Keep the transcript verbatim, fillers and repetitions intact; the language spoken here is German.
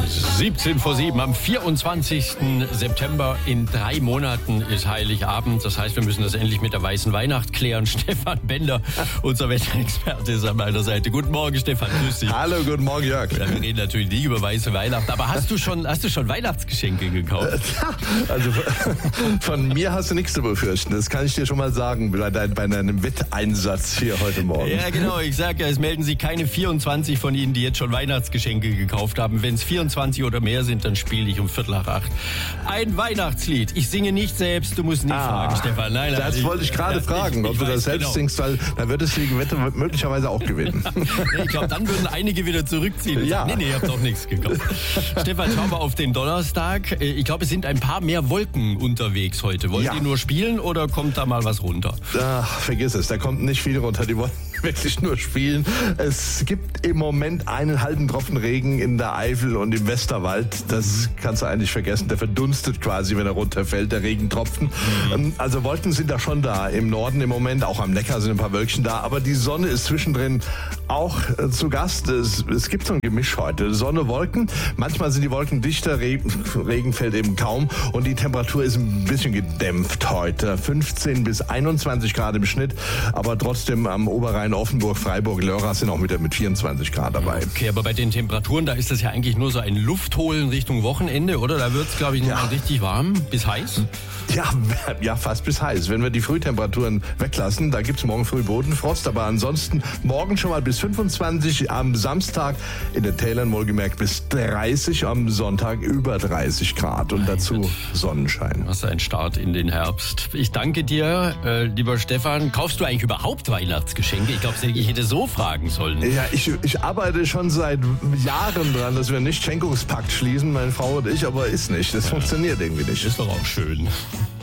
siebzehn vor sieben am vierundzwanzigsten September. In drei Monaten ist Heiligabend. Das heißt, wir müssen das endlich mit der weißen Weihnacht klären. Stefan Bender, unser Wetterexperte, ist an meiner Seite. Guten Morgen, Stefan. Grüß dich. Hallo, guten Morgen, Jörg. Ja, wir reden natürlich nie über weiße Weihnacht. Aber hast du schon, hast du schon Weihnachtsgeschenke gekauft? Also von mir hast du nichts zu befürchten. Das kann ich dir schon mal sagen bei, dein, bei deinem Wetteinsatz hier heute Morgen. Ja, genau. Ich sage ja, es melden sich keine vierundzwanzig von Ihnen, die jetzt schon Weihnachtsgeschenke gekauft haben. Wenn es vierundzwanzig oder mehr sind, dann spiele ich um Viertel nach acht ein Weihnachtslied. Ich singe nicht selbst, du musst nicht ah, fragen, Stefan. Nein, nein, das ich, wollte ich gerade fragen, ich, ob ich du das weiß, selbst genau. singst, weil dann würdest du die Wette möglicherweise auch gewinnen. Ich glaube, dann würden einige wieder zurückziehen. Und ja. sagen, nee, nee, ihr habt doch nichts gekauft. Stefan, schauen wir auf den Donnerstag. Ich glaube, es sind ein paar mehr Wolken unterwegs heute. Wollen ja. die nur spielen oder kommt da mal was runter? Ach, vergiss es, da kommt nicht viel runter. Die wollen wirklich nur spielen. Es gibt im Moment einen halben Tropfen Regen in der Eifel und im Westerwald. Das kannst du eigentlich vergessen. Der verdunstet quasi, wenn er runterfällt, der Regentropfen. Mhm. Also Wolken sind da schon da. Im Norden im Moment, auch am Neckar sind ein paar Wölkchen da. Aber die Sonne ist zwischendrin auch äh, zu Gast. Es, es gibt so ein Gemisch heute. Sonne, Wolken. Manchmal sind die Wolken dichter, Regen, Regen fällt eben kaum. Und die Temperatur ist ein bisschen gedämpft heute. fünfzehn bis einundzwanzig Grad im Schnitt. Aber trotzdem am Oberrhein, Offenburg, Freiburg, Lörrach sind auch wieder mit vierundzwanzig Grad dabei. Okay, aber bei den Temperaturen, da ist das ja eigentlich nur so ein Luftholen Richtung Wochenende, oder? Da wird es, glaube ich, noch ja. mal richtig warm, bis heiß. Ja, ja, fast bis heiß. Wenn wir die Frühtemperaturen weglassen, da gibt's morgen früh Bodenfrost, aber ansonsten morgen schon mal bis fünfundzwanzig, am Samstag in den Tälern wohlgemerkt bis dreißig, am Sonntag über dreißig Grad und dazu Sonnenschein. Was ein Start in den Herbst. Ich danke dir, äh, lieber Stefan. Kaufst du eigentlich überhaupt Weihnachtsgeschenke? Ich glaube, ich hätte so fragen sollen. Ja, ich, ich arbeite schon seit Jahren dran, dass wir nicht Schenkungspakt schließen, meine Frau und ich, aber ist nicht. Das ja. funktioniert irgendwie nicht. Ist doch auch schön.